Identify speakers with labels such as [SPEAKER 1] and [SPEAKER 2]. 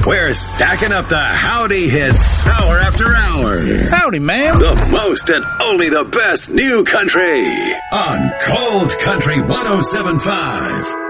[SPEAKER 1] We're stacking up the howdy hits hour after hour.
[SPEAKER 2] Howdy, man.
[SPEAKER 1] The most and only the best new country on Cold Country 107.5.